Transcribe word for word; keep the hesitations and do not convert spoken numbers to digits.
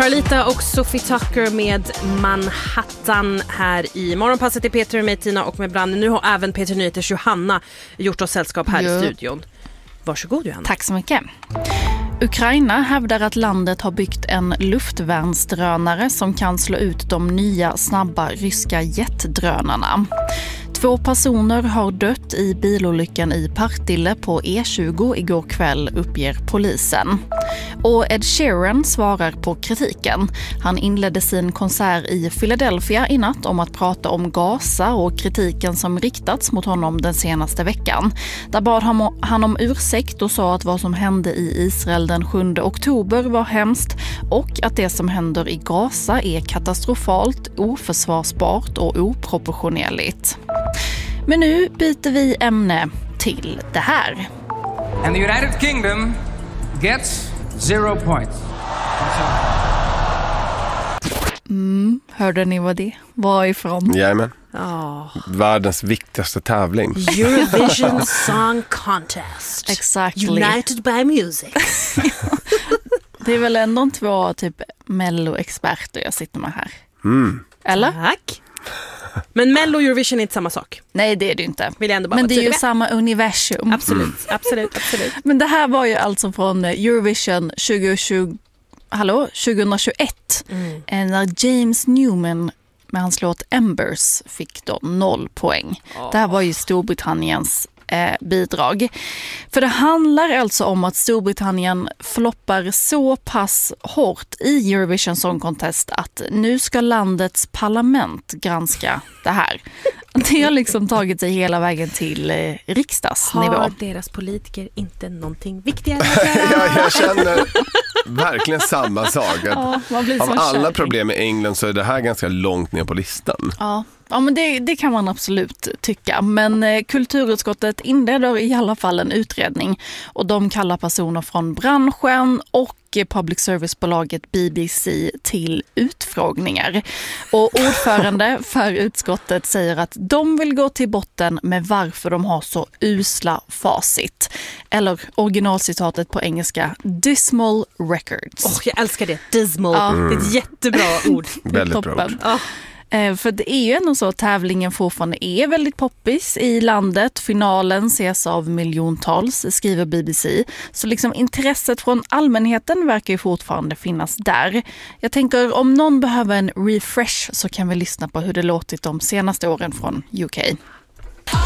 Carlita och Sophie Tucker med Manhattan här i Morgonpasset i Peter och mig, Tina och med Branden. Nu har även Peter Nyheters Johanna gjort oss sällskap här jo. i studion. Varsågod Johanna. Tack så mycket. Ukraina hävdar att landet har byggt en luftvärnsdrönare som kan slå ut de nya snabba ryska jetdrönarna. Två personer har dött i bilolyckan i Partille på E tjugo igår kväll, uppger polisen. Och Ed Sheeran svarar på kritiken. Han inledde sin konsert i Philadelphia i natt om att prata om Gaza och kritiken som riktats mot honom den senaste veckan. Där bad han om ursäkt och sa att vad som hände i Israel den sjunde oktober var hemskt och att det som händer i Gaza är katastrofalt, oförsvarsbart och oproportionerligt. Men nu byter vi ämne till det här. And the United Kingdom gets zero points. Mm, hörde ni vad det var ifrån? Jajamän. Oh. Världens viktigaste tävling. Eurovision Song Contest. Exactly. United by Music. Det är väl ändå två typ Mello-experter jag sitter med här. Mm. Eller? Tack. Men Mello och Eurovision är inte samma sak. Nej, det är det inte. Vill jag ändå bara Men det är ju med. samma universum. Absolut, mm. absolut, absolut. Men det här var ju alltså från Eurovision tjugohundratjugo, hallå, tjugohundratjugoett. Mm. När James Newman med hans låt Embers fick då noll poäng. Oh. Det här var ju Storbritanniens eh, bidrag. För det handlar alltså om att Storbritannien floppar så pass hårt i Eurovision Song Contest att nu ska landets parlament granska det här. Det har liksom tagit sig hela vägen till eh, riksdagsnivå. Har deras politiker inte någonting viktigare att göra? Ja, jag känner verkligen samma sak. Ja, man blir av som alla kärring. problem i England så är det här ganska långt ner på listan. Ja, ja men det, det kan man absolut tycka. Men eh, kulturutskottet inleder i alla fall en utredning och de kallar personer från branschen och public service-bolaget B B C till utfrågningar. Och ordförande för utskottet säger att de vill gå till botten med varför de har så usla facit. Eller originalcitatet på engelska, dismal records. Åh, oh, jag älskar det. Dismal. Ja. Mm. Det är ett jättebra ord. Väldigt bra ord. Oh. För det är ju ändå så att tävlingen fortfarande är väldigt poppis i landet. Finalen ses av miljontals, skriver B B C. Så liksom intresset från allmänheten verkar ju fortfarande finnas där. Jag tänker om någon behöver en refresh så kan vi lyssna på hur det låtit de senaste åren från U K.